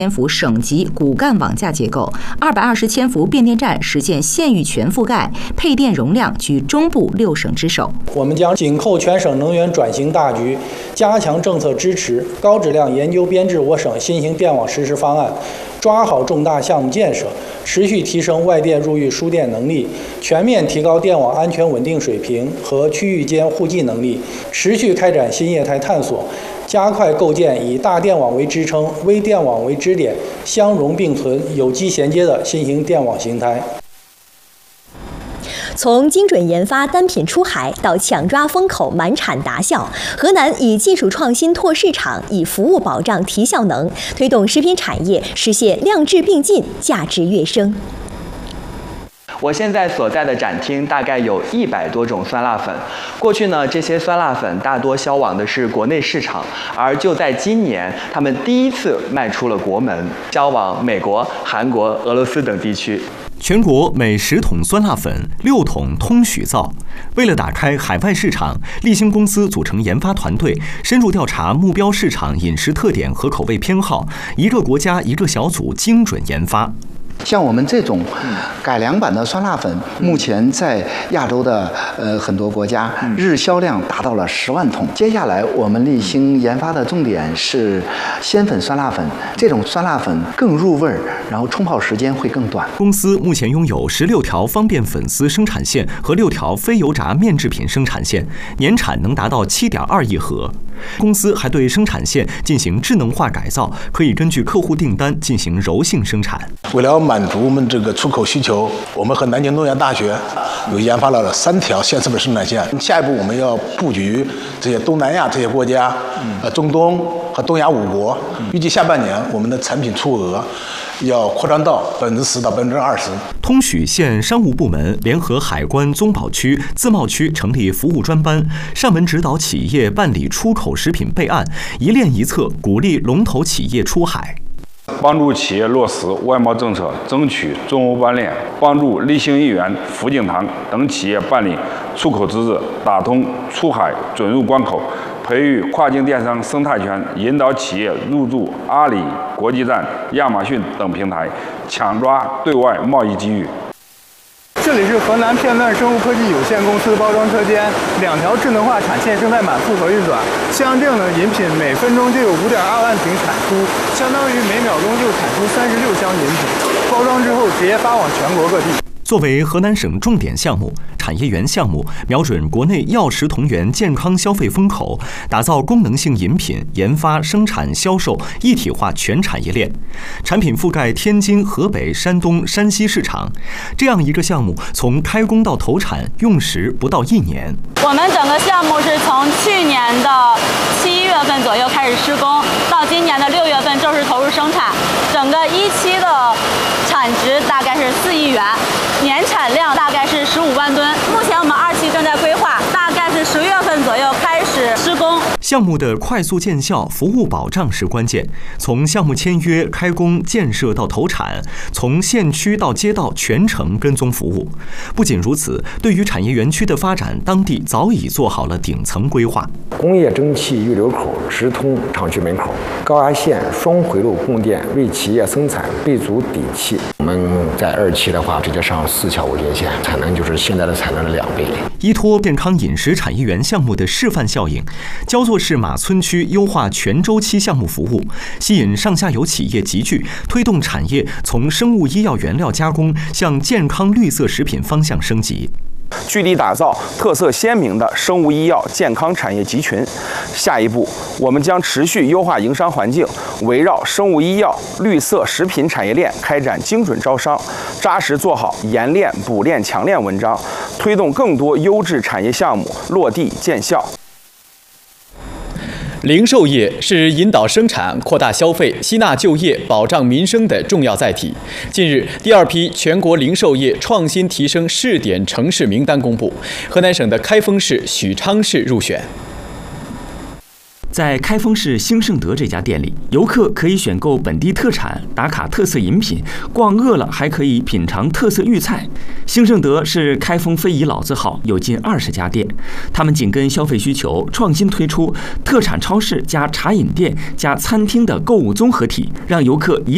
千伏省级骨干网架结构，220千伏变电站实现县域全覆盖，配电容量居中部6省之首。 我们将紧扣全省能源转型大局，加强政策支持，高质量研究编制我省新型电网实施方案，抓好重大项目建设，持续提升外电入域输电能力，全面提高电网安全稳定水平和区域间互济能力，持续开展新业态探索，加快构建以大电网为支撑、微电网为支点、相容并存、有机衔接的新型电网形态。 从精准研发单品出海到抢抓风口满产达效，河南以技术创新拓市场，以服务保障提效能，推动食品产业实现量质并进、价值跃升。 我现在所在的展厅大概有100多种酸辣粉。过去呢，这些酸辣粉大多销往的是国内市场，而就在今年，他们第一次迈出了国门，销往美国、韩国、俄罗斯等地区。 全国每10桶酸辣粉6桶通许造。为了打开海外市场，立新公司组成研发团队，深入调查目标市场饮食特点和口味偏好，一个国家一个小组精准研发。 像我们这种改良版的酸辣粉，目前在亚洲的很多国家日销量达到了10万桶。接下来我们立新研发的重点是鲜粉酸辣粉，这种酸辣粉更入味儿，然后冲泡时间会更短。 公司目前拥有16条方便粉丝生产线和6条非油炸面制品生产线，年产能达到7.2亿盒。公司还对生产线进行智能化改造，可以根据客户订单进行柔性生产。 为了满足我们这个出口需求，我们和南京农业大学又研发了3条鲜食粉生产线。下一步我们要布局这些东南亚这些国家，中东和东亚5国。预计下半年我们的产品出额要扩张到10%到20%。 通许县商务部门联合海关综保区、自贸区成立服务专班，上门指导企业办理出口食品备案，一链一策，鼓励龙头企业出海。 帮助企业落实外贸政策，争取中欧班列，帮助立新一元、福景堂等企业办理出口资质，打通出海准入关口，培育跨境电商生态圈，引导企业入驻阿里、国际站、亚马逊等平台，抢抓对外贸易机遇。 这里是河南片段生物科技有限公司包装车间，2条智能化产线正在满负荷运转。相应的饮品每分钟就有5.2万瓶产出，相当于每秒钟就产出36箱饮品。包装之后直接发往全国各地。 作为河南省重点项目，产业园项目瞄准国内药食同源健康消费风口，打造功能性饮品研发、生产、销售一体化全产业链，产品覆盖天津、河北、山东、山西市场。这样一个项目，从开工到投产用时不到1年。 我们整个项目是从去年的7月份左右开始施工，到今年的6月份正式投入生产。整个1期的产值大概是4亿元。年产量大概是15万吨，目前我们2期正在规划，大概是10月份左右开始施工。 项目的快速见效、服务保障是关键。从项目签约、开工、建设到投产，从县区到街道全程跟踪服务。不仅如此，对于产业园区的发展，当地早已做好了顶层规划。 工业蒸汽预流口直通厂区门口，高压线双回路供电，为企业生产备足底气。我们在2期的话，直接上4条5连线，产能就是现在的产能的2倍。 依托健康饮食产业园项目的示范效应，焦作市马村区优化全周期项目服务，吸引上下游企业集聚，推动产业从生物医药原料加工向健康绿色食品方向升级。 聚力打造特色鲜明的生物医药健康产业集群。下一步，我们将持续优化营商环境，围绕生物医药、绿色食品产业链开展精准招商，扎实做好研链、补链、强链文章，推动更多优质产业项目落地见效。 零售业是引导生产、扩大消费、吸纳就业、保障民生的重要载体。近日，第2批全国零售业创新提升试点城市名单公布，河南省的开封市、许昌市入选。 在开封市兴盛德这家店里，游客可以选购本地特产、打卡特色饮品，逛饿了还可以品尝特色粤菜。兴盛德是开封非遗老字号，有近20家店。他们紧跟消费需求，创新推出特产超市加茶饮店加餐厅的购物综合体，让游客一